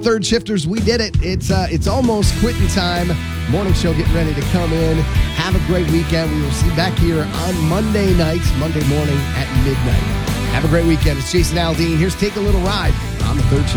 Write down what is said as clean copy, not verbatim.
Third Shifters, we did it. It's almost quitting time. Morning show getting ready to come in. Have a great weekend. We will see you back here on Monday morning at midnight. Have a great weekend. It's Jason Aldean. Here's Take a Little Ride on the Third Shift.